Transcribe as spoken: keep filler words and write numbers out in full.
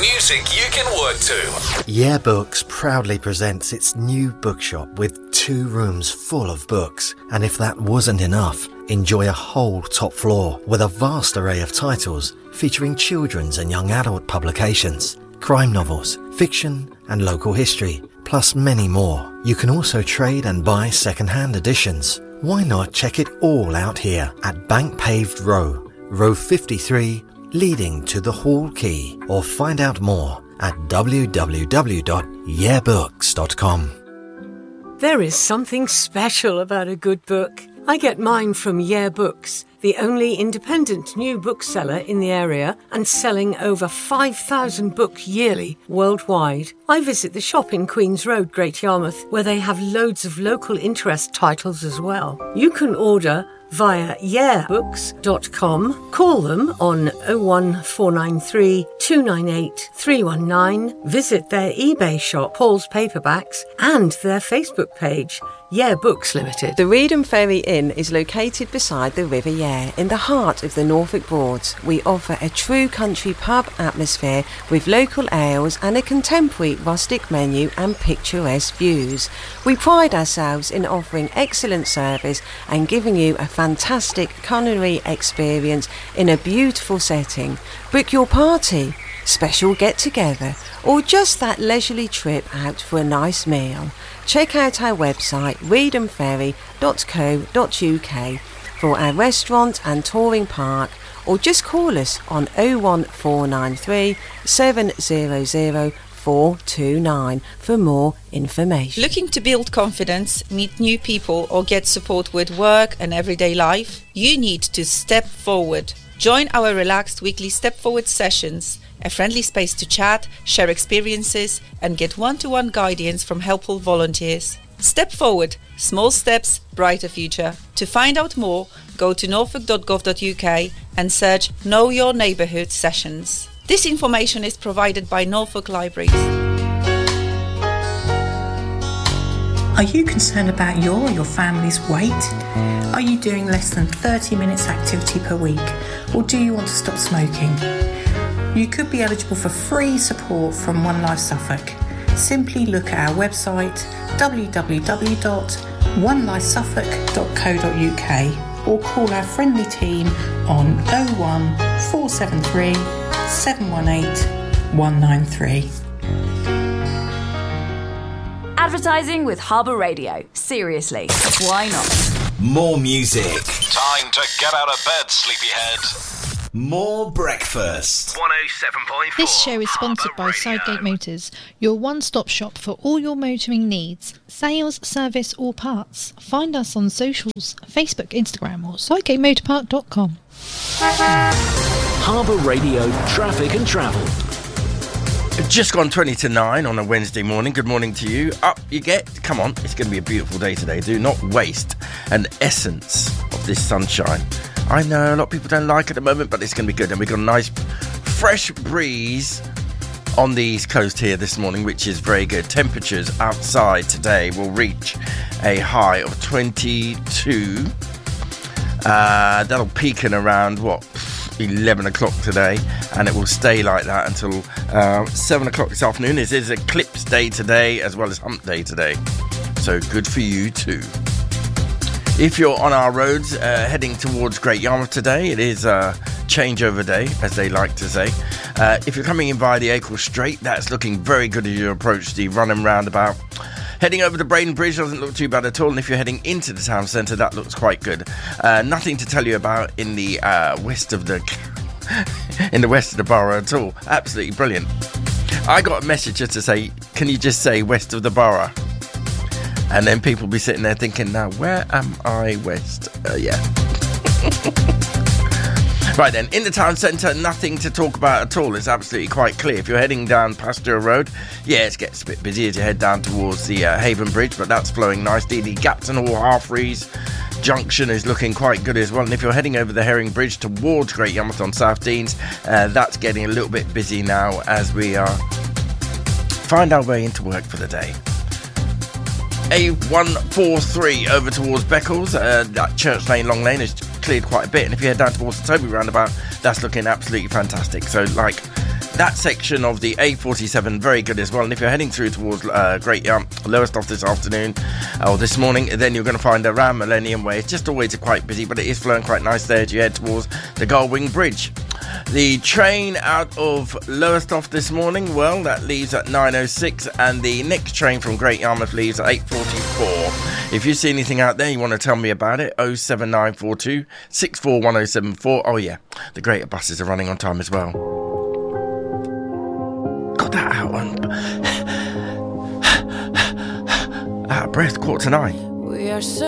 Music you can work to. Yeah Books proudly presents its new bookshop with two rooms full of books. And if that wasn't enough, enjoy a whole top floor with a vast array of titles featuring children's and young adult publications, crime novels, fiction and local history, plus many more. You can also trade and buy second-hand editions. Why not check it all out here at Bank Paved Row, row fifty-three, leading to the Hall Quay, or find out more at w w w dot yeah books dot com. There is something special about a good book. I get mine from Yeah Books, the only independent new bookseller in the area and selling over five thousand books yearly worldwide. I visit the shop in Queen's Road, Great Yarmouth, where they have loads of local interest titles as well. You can order via yeah books dot com. Call them on oh one four nine three, two nine eight, three one nine. Visit their eBay shop, Paul's Paperbacks, and their Facebook page, Yeah Books Limited. The Reedham Ferry Inn is located beside the River Yare in the heart of the Norfolk Broads. We offer a true country pub atmosphere with local ales and a contemporary rustic menu and picturesque views. We pride ourselves in offering excellent service and giving you a fantastic culinary experience in a beautiful setting. Book your party, special get-together, or just that leisurely trip out for a nice meal. Check out our website reedham ferry dot co dot u k for our restaurant and touring park, or just call us on oh one four nine three, seven hundred, four two nine for more information. Looking to build confidence, meet new people, or get support with work and everyday life? You need to step forward. Join our relaxed weekly Step Forward sessions, a friendly space to chat, share experiences, and get one-to-one guidance from helpful volunteers. Step Forward, small steps, brighter future. To find out more, go to norfolk dot gov dot u k and search Know Your Neighbourhood sessions. This information is provided by Norfolk Libraries. Are you concerned about your or your family's weight? Are you doing less than thirty minutes activity per week? Or do you want to stop smoking? You could be eligible for free support from One Life Suffolk. Simply look at our website w w w dot one life suffolk dot co dot u k or call our friendly team on oh one four seven three, seven one eight, one nine three. Advertising with Harbour Radio. Seriously, why not? More music. Time to get out of bed, sleepyhead. More breakfast. one oh seven point four. This show is sponsored by Sidegate Motors, your one-stop shop for all your motoring needs, sales, service or parts. Find us on socials, Facebook, Instagram or sidegate motor park dot com. Harbour Radio traffic and travel. Just gone twenty to nine on a Wednesday morning. Good morning to you. Up you get. Come on, it's going to be a beautiful day today. Do not waste an essence of this sunshine. I know a lot of people don't like it at the moment, but it's going to be good. And we've got a nice fresh breeze on the East Coast here this morning, which is very good. Temperatures outside today will reach a high of twenty-two. Uh, that'll peak in around, what, eleven o'clock today, and it will stay like that until uh, seven o'clock this afternoon. It is Eclipse Day today as well as Hump Day today, so good for you too. If you're on our roads uh, heading towards Great Yarmouth today, it is a changeover day, as they like to say. Uh, if you're coming in via the Acle Strait, that's looking very good as you approach the Runham roundabout. Heading over the Braden Bridge doesn't look too bad at all, and if you're heading into the town centre, that looks quite good. Uh, nothing to tell you about in the uh, west of the in the west of the borough at all. Absolutely brilliant. I got a message just to say, can you just say west of the borough? And then people will be sitting there thinking, now where am I west? Uh, yeah. Right then, in the town centre, nothing to talk about at all. It's absolutely quite clear. If you're heading down Pasteur Road, yeah, it gets a bit busy as you head down towards the uh, Haven Bridge, but that's flowing nicely. The Gapton Hall Halfreys Junction is looking quite good as well. And if you're heading over the Herring Bridge towards Great Yarmouth on South Deans, uh, that's getting a little bit busy now as we uh, find our way into work for the day. A one forty-three over towards Beccles, uh, that Church Lane, Long Lane is cleared quite a bit, and if you head down towards the Toby roundabout, that's looking absolutely fantastic. So like that section of the A forty-seven, very good as well. And if you're heading through towards uh, Great Yarm, Lowestoft this afternoon or this morning, then you're going to find around Millennium Way. It's just always quite busy, but it is flowing quite nice there as you head towards the Gullwing Bridge. The train out of Lowestoft this morning, well, that leaves at nine oh six, and the next train from Great Yarmouth leaves at eight forty-four. If you see anything out there, you want to tell me about it, oh seven nine four two, six four one oh seven four. Oh yeah, the Greater buses are running on time as well. Got that out on... out of breath, quarter to nine. We are so